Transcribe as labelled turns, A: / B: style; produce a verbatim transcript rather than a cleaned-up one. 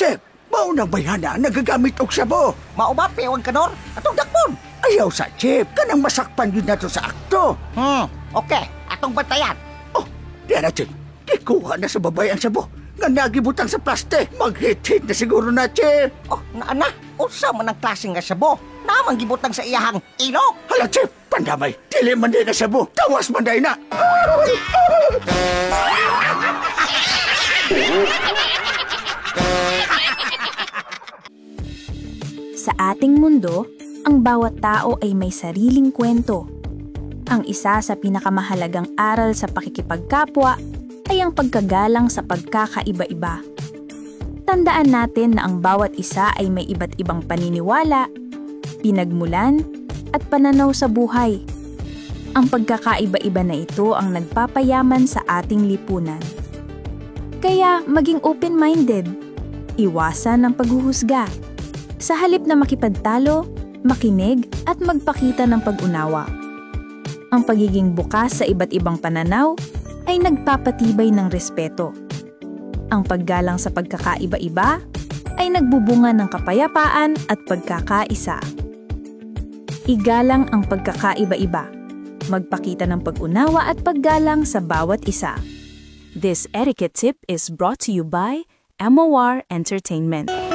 A: Chef, maunang bayhana nagagamit og sabo.
B: Mauba pewang kanor, atong dakpon.
A: Ayaw sa Chef, kanang masakpan yun na to sa akto.
B: Hmm, okay, atong bantayan.
A: Oh, diyan na Chef, kikuha na sa babay ang sabo. Nga nagibutang sa plastic, mag-hit-hit na siguro na Chef.
B: Oh, naana, usa man ang klaseng nga sabo. Namang gibutang sa iyahang ilok.
A: Hala Chef, pandamay, dili man din na sabo, tawas man day na.
C: Sa ating mundo, ang bawat tao ay may sariling kwento. Ang isa sa pinakamahalagang aral sa pakikipagkapwa ay ang pagkagalang sa pagkakaiba-iba. Tandaan natin na ang bawat isa ay may iba't ibang paniniwala, pinagmulan, at pananaw sa buhay. Ang pagkakaiba-iba na ito ang nagpapayaman sa ating lipunan. Kaya maging open-minded, iwasan ang paghuhusga. Sa halip na makipagtalo, makinig at magpakita ng pag-unawa. Ang pagiging bukas sa iba't ibang pananaw ay nagpapatibay ng respeto. Ang paggalang sa pagkakaiba-iba ay nagbubunga ng kapayapaan at pagkakaisa. Igalang ang pagkakaiba-iba. Magpakita ng pag-unawa at paggalang sa bawat isa. This etiquette tip is brought to you by M O R Entertainment.